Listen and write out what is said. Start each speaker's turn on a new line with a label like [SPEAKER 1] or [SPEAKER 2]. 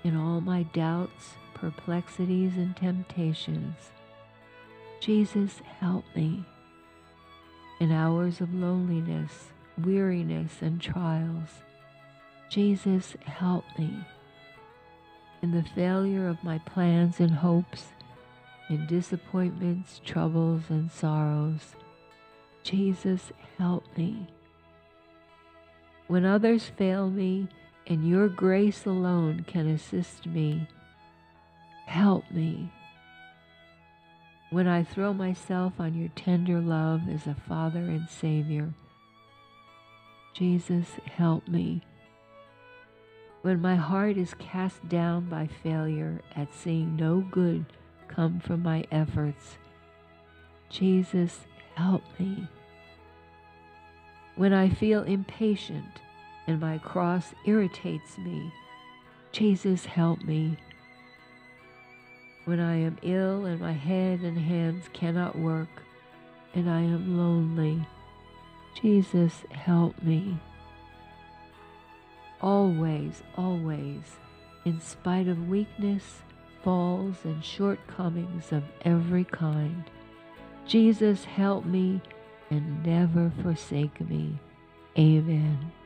[SPEAKER 1] in all my doubts, perplexities, and temptations. Jesus, help me. In hours of loneliness, weariness, and trials, Jesus, help me. In the failure of my plans and hopes, in disappointments, troubles, and sorrows, Jesus, help me. When others fail me and your grace alone can assist me, help me. When I throw myself on your tender love as a Father and Savior, Jesus, help me. When my heart is cast down by failure at seeing no good come from my efforts, Jesus, help me. When I feel impatient and my cross irritates me, Jesus, help me. When I am ill and my head and hands cannot work and I am lonely, Jesus, help me. Always, always, in spite of weakness, falls, and shortcomings of every kind, Jesus, help me and never forsake me. Amen.